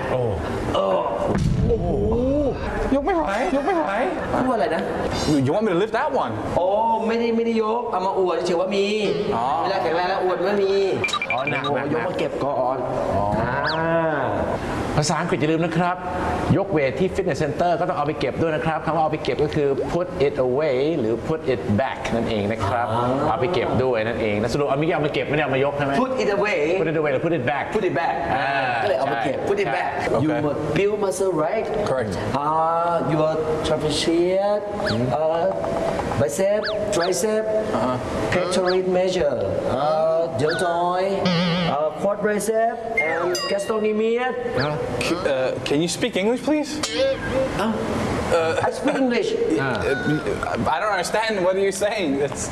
โอ้โหยกไม่ไหวยกไม่ไหวพูดอะไรนะ You want me to lift that one โอ้ไม่ได้ยกเอามาอวดเฉยว่ามีเวลาแข็งแรงแล้วอวดว่ามีหนักยกมาเก็บก่อนภาษาอังกฤษอย่าลืมนะครับยกเวทที่ฟิตเนสเซ็นเตอร์ก็ต้องเอาไปเก็บด้วยนะครับคำว่าเอาไปเก็บก็คือ put it away หรือ put it back นั่นเองนะครับเอาไปเก็บด้วยนั่นเองนะสรุปเอาไม่เอามาเก็บไม่ได้เอามายกใช่ไหม put it away put it away หรือ put it back ก็เลยเอามาเก็บ put it back you build muscle right correct your trapezius bicep tricep pectoral major deltoid quadricep and gastrocnemius Can you speak English please I speak English I don't understand what you're saying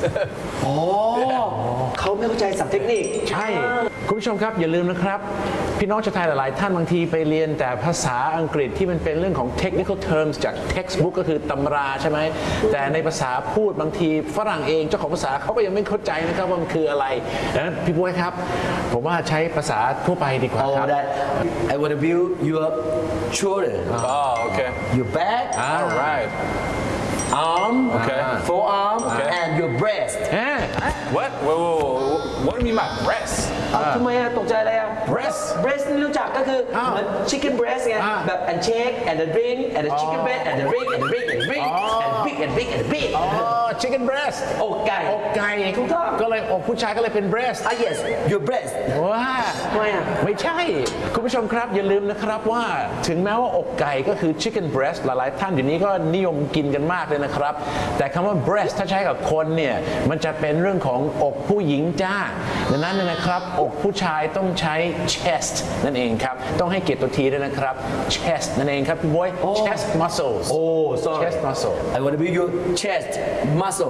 เขาไม่เข้าใจศัพท์เทคนิคใช่คุณผู้ชมครับอย่าลืมนะครับพี่น้องชาวไทยหลายๆท่านบางทีไปเรียนแต่ภาษาอังกฤษที่มันเป็นเรื่องของ technical terms จาก textbook ก็คือตำราใช่ไหมแต่ในภาษาพูดบางทีฝรั่งเองเจ้าของภาษาเขาก็ยังไม่เข้าใจนะครับว่ามันคืออะไรดังนั้นพี่บ๊วยครับผมว่าใช้ภาษาทั่วไปดีกว่าครับ I want to build your shoulder okay your back all right arm forearm and your breast what what do you mean by breast ทำไมตกใจอะไรbreast นี่รู้จักก็คือเหมือน chicken breast ไงแบบ and shake and the drink and the chicken breast and the drink and the drink and the drink and big and big and big chicken breast อกไก่ถูกต้องก็เลยอกผู้ชายก็เลยเป็น breast yes your breast ว้าไม่ใช่คุณผู้ชมครับอย่าลืมนะครับว่าถึงแม้ว่าอกไก่ก็คือ chicken breast หลายๆท่านอยู่นี้ก็นิยมกินกันมากเลยนะครับแต่คำว่า breast ถ้าใช้กับคนเนี่ยมันจะเป็นเรื่องของอกผู้หญิงจ้าดังนั้นนะครับอกผู้ชายต้องใช้ chest นั่นเองครับต้องให้เกียรติตัวทีด้วยนะครับ chest นั่นเองครับพี่บ๊วย chest muscles sorry chest muscle I want to build your chest muscle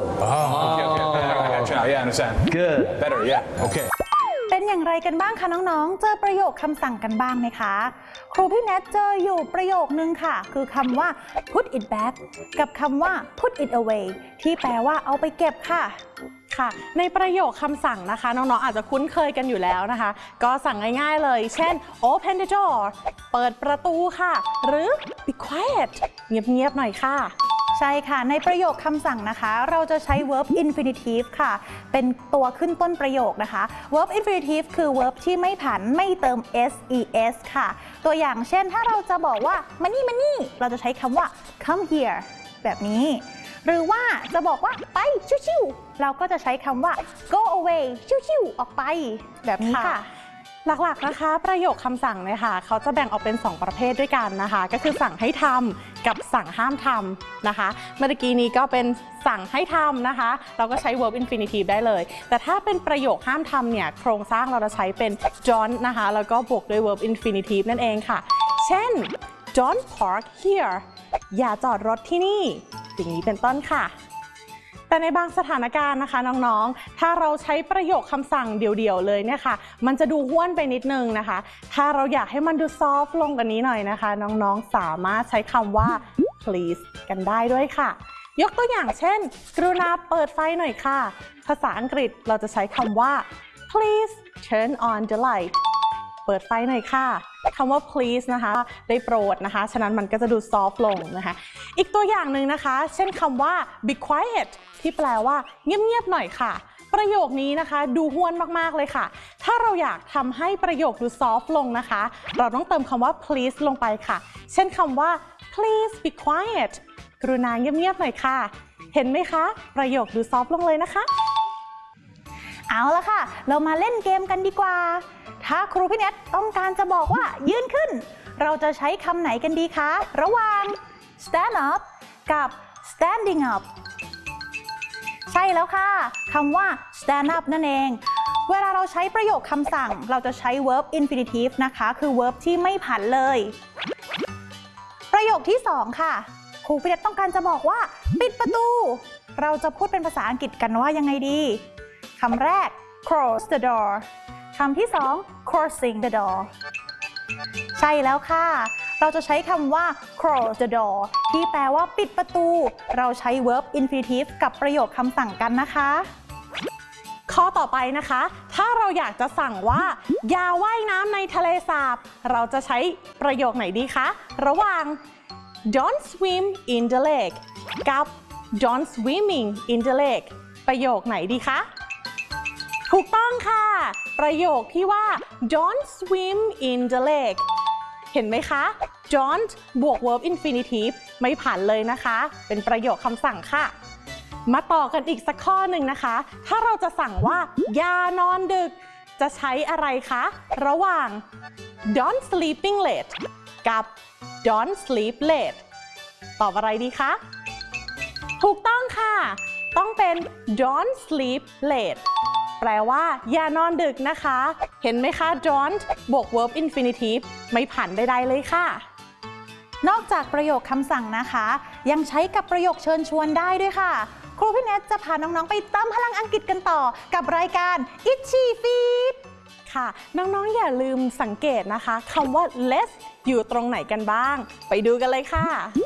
okay yeah understand good better yeah okay เป็นอย่างไรกันบ้างคะน้องๆเจอประโยคคำสั่งกันบ้างไหมคะครูพี่แนทเจออยู่ประโยคนึงค่ะคือคำว่า put it back กับคำว่า put it away ที่แปลว่าเอาไปเก็บค่ะค่ะในประโยคคำสั่งนะคะน้องๆอาจจะคุ้นเคยกันอยู่แล้วนะคะก็สั่งง่ายๆเลยเช่น open the door เปิดประตูค่ะหรือ be quiet เงียบๆหน่อยค่ะใช่ค่ะในประโยคคำสั่งนะคะเราจะใช้ verb infinitive ค่ะเป็นตัวขึ้นต้นประโยคนะคะ verb infinitive คือ verb ที่ไม่ผันไม่เติม ses ค่ะตัวอย่างเช่นถ้าเราจะบอกว่ามานี่เราจะใช้คำว่า come here แบบนี้หรือว่าจะบอกว่าไปชิวๆเราก็จะใช้คำว่า go away ชิวๆออกไปแบบนี้ค่ะหลักๆนะคะประโยคคำสั่งเนี่ยค่ะเขาจะแบ่งออกเป็น2ประเภทด้วยกันนะคะก็คือสั่งให้ทำกับสั่งห้ามทำนะคะเมื่อกี้นี้ก็เป็นสั่งให้ทำนะคะเราก็ใช้ verb infinitive ได้เลยแต่ถ้าเป็นประโยคห้ามทำเนี่ยโครงสร้างเราจะใช้เป็น don't นะคะแล้วก็บวกด้วย verb infinitive นั่นเองค่ะเช่น don't park here อย่าจอดรถที่นี่อย่างนี้เป็นต้นค่ะแต่ในบางสถานการณ์นะคะน้องๆถ้าเราใช้ประโยคคำสั่งเดี่ยวๆเลยเนี่ยค่ะมันจะดูห้วนไปนิดนึงนะคะถ้าเราอยากให้มันดูซอฟต์ลงกว่านี้หน่อยนะคะน้องๆสามารถใช้คำว่า please กันได้ด้วยค่ะยกตัวอย่างเช่นกรุณาเปิดไฟหน่อยค่ะภาษาอังกฤษเราจะใช้คำว่า please turn on the light เปิดไฟหน่อยค่ะคำว่า please นะคะได้โปรดนะคะฉะนั้นมันก็จะดูซอฟต์ลงนะคะอีกตัวอย่างหนึ่งนะคะเช่นคำว่า be quiet ที่แปลว่าเงียบๆหน่อยค่ะประโยคนี้นะคะดูห้วนมากๆเลยค่ะถ้าเราอยากทำให้ประโยคดูซอฟต์ลงนะคะเราต้องเติมคำว่า please ลงไปค่ะเช่นคำว่า please be quiet กรุณาเงียบๆหน่อยค่ะเห็นไหมคะประโยคดูซอฟต์ลงเลยนะคะเอาละค่ะเรามาเล่นเกมกันดีกว่าถ้าครูพี่แนทต้องการจะบอกว่ายืนขึ้นเราจะใช้คำไหนกันดีคะระหว่าง stand up กับ standing up ใช่แล้วค่ะคำว่า stand up นั่นเองเวลาเราใช้ประโยคคำสั่งเราจะใช้ verb infinitive นะคะคือ verb ที่ไม่ผันเลยประโยคที่2ค่ะครูพี่แนทต้องการจะบอกว่าปิดประตูเราจะพูดเป็นภาษาอังกฤษกันว่ายังไงดีคำแรก close the door คำที่2 crossing the door ใช่แล้วค่ะเราจะใช้คำว่า close the door ที่แปลว่าปิดประตูเราใช้ verb infinitive กับประโยคคำสั่งกันนะคะข้อต่อไปนะคะ ถ้าเราอยากจะสั่งว่าอย่าว่ายน้ำในทะเลสาบเราจะใช้ประโยคไหนดีคะระหว่าง don't swim in the lake กับ don't swimming in the lake ประโยคไหนดีคะถูกต้องค่ะ ประโยคที่ว่า don't swim in the lake เห็นไหมคะ don't บวก verb infinitive ไม่ผ่านเลยนะคะ เป็นประโยคคำสั่งค่ะ มาต่อกันอีกสักข้อหนึ่งนะคะ ถ้าเราจะสั่งว่าอย่านอนดึกจะใช้อะไรคะระหว่าง don't sleeping late กับ don't sleep late ตอบอะไรดีคะถูกต้องค่ะ ต้องเป็น don't sleep late แปลว่าอย่านอนดึกนะคะ เห็นไหมคะ don't บวก verb infinitive ไม่ผ่านใดๆเลยค่ะนอกจากประโยคคำสั่งนะคะ ยังใช้กับประโยคเชิญชวนได้ด้วยค่ะ ครูพี่เนทจะพาน้องๆไปเติมพลังอังกฤษกันต่อกับรายการ Itchy Feet ค่ะน้องๆอย่าลืมสังเกตนะคะคำว่า let's อยู่ตรงไหนกันบ้าง ไปดูกันเลยค่ะ